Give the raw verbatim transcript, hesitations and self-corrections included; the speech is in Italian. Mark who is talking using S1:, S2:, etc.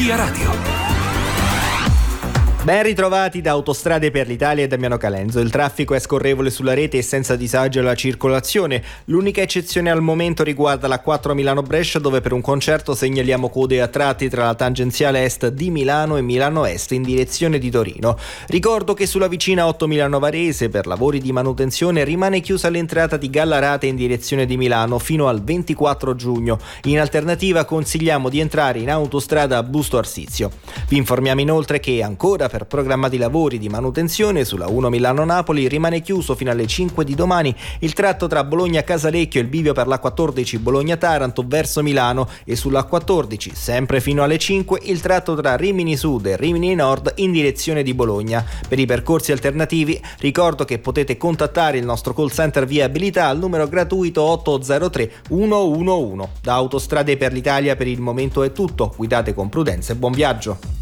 S1: Via Radio.
S2: Ben ritrovati da Autostrade per l'Italia e Damiano Calenzo. Il traffico è scorrevole sulla rete e senza disagio la circolazione. L'unica eccezione al momento riguarda la quattro Milano-Brescia, dove per un concerto segnaliamo code a tratti tra la tangenziale est di Milano e Milano Est in direzione di Torino. Ricordo che sulla vicina otto Milano Varese per lavori di manutenzione rimane chiusa l'entrata di Gallarate in direzione di Milano fino al ventiquattro giugno. In alternativa consigliamo di entrare in autostrada a Busto Arsizio. Vi informiamo inoltre che ancora per programmati lavori di manutenzione sulla uno Milano-Napoli rimane chiuso fino alle cinque di domani il tratto tra Bologna-Casalecchio e il bivio per l'A quattordici Bologna-Taranto verso Milano e sull'A quattordici, sempre fino alle cinque, il tratto tra Rimini Sud e Rimini Nord in direzione di Bologna. Per i percorsi alternativi ricordo che potete contattare il nostro call center viabilità al numero gratuito otto zero tre uno uno uno. Da Autostrade per l'Italia per il momento è tutto, guidate con prudenza e buon viaggio.